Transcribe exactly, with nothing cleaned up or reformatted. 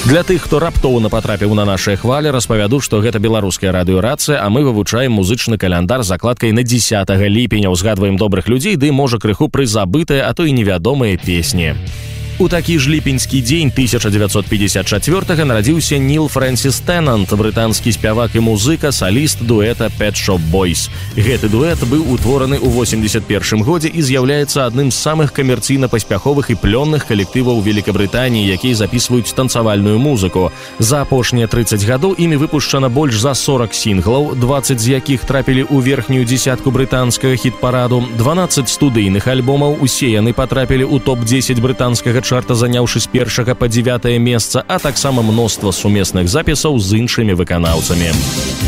Для тых, хто раптоўна патрапіў на нашыя хвалі, распавяду, што гэта беларуская радыёрацыя, а мы вывучаем музычны каляндар з закладкай на дзесятага ліпеня, узгадваем добрых людзей, ды, можа, крыху прызабытыя, а то і невядомыя песні. У такі ж ліпеньскі дзень тысяча дзевяцьсот пятьдесят четвёртага нарадзіўся Ніл Фрэнсіс Тэннант, брытанскі спявак і музыка, саліст дуэта Pet Shop Boys. Гэты дуэт быў утвораны ў восемьдесят першым годзе і з'яўляецца адным з самых камерцыйна паспяховых і плённых калектываў Великабрытаніі, якія запісваюць танцавальную музыку. За апошнія трыццаць гадоў імі выпушчана больш за сорок сінглаў, дваццаць з якіх трапілі ў верхнюю дзесятку брытанскага хіт-параду, дванаццаць студыйных альбомаў, усе яны патрапілі ў топ дзесяць брытанскага чарта, заняўшы з першага па дзевятае месца, а таксама мноства сумесных запісаў з іншымі выканаўцамі.